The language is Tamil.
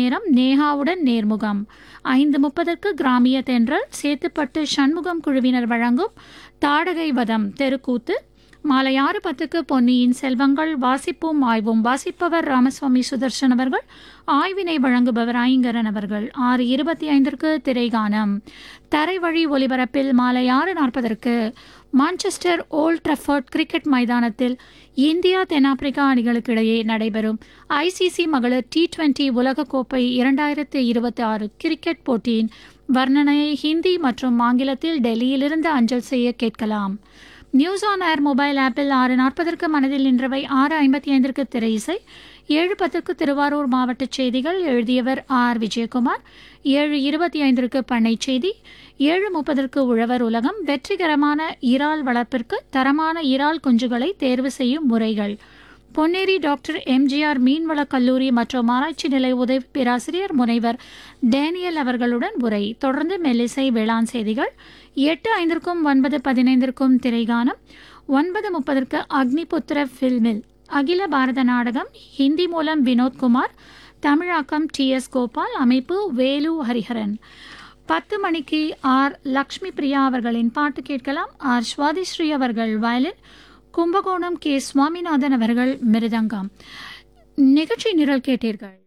நேரம் நேஹாவுடன் நேர்முகம். 5:30 கிராமிய தென்றல் சேத்துப்பட்டு சண்முகம் குழுவினர் வழங்கும் தாடகை வதம் தெருக்கூத்து. மாலை 6:10 பொன்னியின் செல்வங்கள் வாசிப்பும் ஆய்வும். வாசிப்பவர் ராமசுவாமி சுதர்சன் அவர்கள். ஆய்வினை வழங்குபவர் ஐங்கரன் அவர்கள். 6:25 திரைகானம். தரைவழி ஒலிபரப்பில் மாலை 6:40 மான்செஸ்டர் ஓல்ட் ட்ரஃபர்ட் கிரிக்கெட் மைதானத்தில் இந்தியா தென்னாப்பிரிக்கா அணிகளுக்கு இடையே நடைபெறும் ஐசிசி மகளிர் T20 உலகக்கோப்பை 2026 கிரிக்கெட் போட்டியின் வர்ணனையை ஹிந்தி மற்றும் ஆங்கிலத்தில் டெல்லியிலிருந்து அஞ்சல் செய்ய கேட்கலாம். நியூஸ் ஆன் ஏர் மொபைல் ஆப்பில் 6:40 மனதில் நின்றவை. 6:55 திரை இசை. 7:10 திருவாரூர் மாவட்ட செய்திகள். எழுதியவர் ஆர். விஜயகுமார். 7:25 பண்ணை செய்தி. 7:30 உழவர் உலகம். வெற்றிகரமான இறால் வளர்ப்பிற்கு தரமான இறால் குஞ்சுகளை தேர்வு செய்யும் முறைகள். பொன்னேரி டாக்டர் எம்ஜிஆர் மீன்வளக் கல்லூரி மற்றும் ஆராய்ச்சி நிலைய உதவி பேராசிரியர் முனைவர் டேனியல் அவர்களுடன் உரை. தொடர்ந்து மெல்லிசை வேளாண் செய்திகள். 8:05 9:15 திரைகானம். 9:30 அக்னிபுத்திர ஃபில்மில் அகில பாரத நாடகம். ஹிந்தி மூலம் வினோத்குமார். தமிழாக்கம் TS கோபால். அமைப்பு வேலு ஹரிஹரன். 10 மணிக்கு ஆர். லக்ஷ்மி பிரியா அவர்களின் பாட்டு கேட்கலாம். ஆர். சுவாதிஸ்ரீ அவர்கள் வயலின். கும்பகோணம் K. சுவாமிநாதன் அவர்கள் மிருதங்கம். நிகழ்ச்சி நிரல் கேட்டீர்கள்.